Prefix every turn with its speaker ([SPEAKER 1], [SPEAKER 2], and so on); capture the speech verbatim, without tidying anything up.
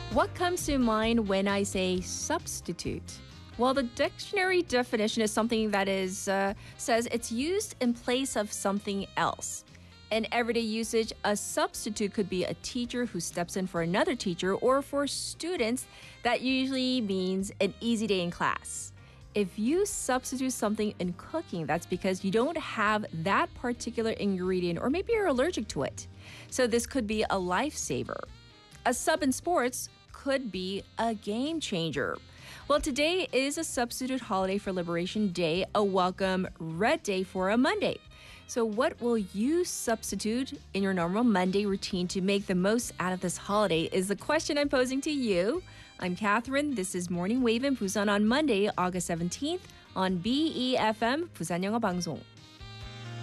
[SPEAKER 1] What comes to mind when I say substitute? Well, the dictionary definition is something that is uh, says it's used in place of something else. In everyday usage, a substitute could be a teacher who steps in for another teacher, or for students, that usually means an easy day in class. If you substitute something in cooking, that's because you don't have that particular ingredient, or maybe you're allergic to it. So this could be a lifesaver. A sub in sports could be a game changer. Well, today is a substitute holiday for Liberation Day, a welcome red day for a Monday. So what will you substitute in your normal Monday routine to make the most out of this holiday is the question I'm posing to you. I'm Catherine. This is Morning Wave in Busan on Monday, August seventeenth on B E F M, Busan 영어 방송.